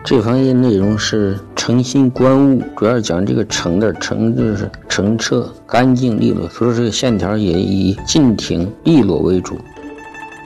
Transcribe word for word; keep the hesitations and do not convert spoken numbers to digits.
这方面内容是诚心观物，主要讲这个澄的澄就是澄澈干净利落，所以说这个线条也以劲挺利落为主。